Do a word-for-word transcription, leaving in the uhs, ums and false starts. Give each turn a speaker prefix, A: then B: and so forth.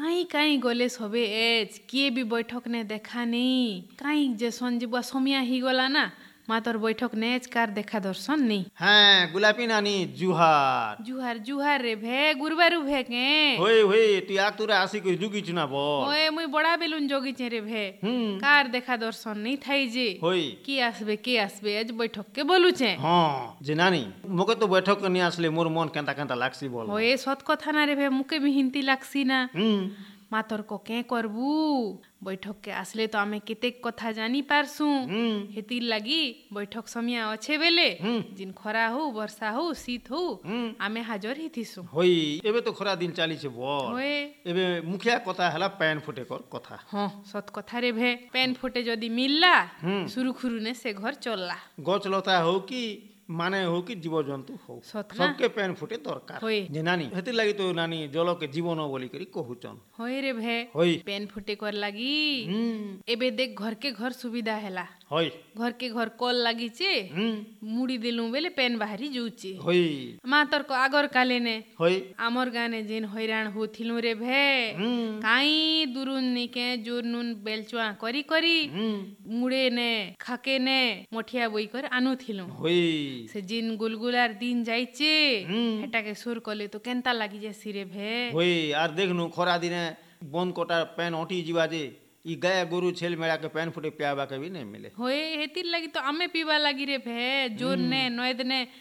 A: काई काई गले सबे एज किए भी बैठक ने देखा नहीं काई जे संजीवा समिया ही गला ना मातर बैठक ने एज कार देखा दर्शन नहीं।
B: हाँ गुलाबी नानी जुहार
A: जुहार जुहार रे भे गुरुबारू भे के
B: होय होय तू आक तुरा आसी को जुगी चुना बोल
A: ओए मुई बड़ा बेलुन जोगी चे रे भे
B: हम्म
A: कार देखा दर्शन नहीं थाई जे
B: होय
A: की आसबे के आसबे आज बैठक के बोलू चे
B: हाँ जे नानी मोके तो बैठक करनी आसले मोर मन केंता केंता लागसी बोल
A: होए सत कथा ना रे भे मुके भी हिंती लागसी ना
B: हम्म
A: मातर को के करबू बैठक के आसले तो आमे केतेक कथा जानी पारसू
B: हम्म
A: हेतिर लगी बैठक समिया अच्छे बेले
B: हम्म।
A: जिन खरा हो वर्षा हो शीत हो
B: हम्म।
A: आमे हाजर हिथिसु
B: होय एबे तो खरा दिन चाली छे बोल
A: होए
B: एबे मुखिया कथा हला पैन फुटे कर कथा
A: हाँ सत कथा रे भे पेन फुटे जदि मिलला
B: हम्म।
A: सुरुखुरु ने से घर चलला
B: गच लता हो कि माने हो कि जीव जंतु हो
A: सत ना
B: सबके पैन फुटे दरकार
A: होय
B: जे नानी हेतिर लागि तो नानी जल के जीवन बोली करी कहूचन
A: होय रे भे
B: होय
A: पेन फुटे कर लागी
B: हम्म
A: एबे देख घर के घर सुविधा हैला
B: होय
A: घर के घर कल लागी चे
B: हम्म
A: मुड़ी देलू बेले पेन बाहरी जुचे
B: होय
A: मातर को आगर काले ने
B: होय
A: आमर गाने जिन हैरान होथिलु रे भे
B: हम्म
A: काई दुरुन निके जोर नुन बेलचुआ करी करी
B: हम्म
A: मुड़े ने खाके ने मठिया बोई कर आनु थिलु
B: होय
A: से जिन गुलगुलार दिन जाइचे
B: हम्म।
A: हेटा के सुर कले तो केंता लागी जे सिरे भे
B: होय आर देखनु खरा दिने बंद कोटा पैन ओटी जीवा जे ई गाय गोरु छेल मेला के पैन फुटे प्याबा के भी नहीं मिले
A: होए हेतिर लागी तो आमे पीवा लागी रे भे जोर ने नोयद ने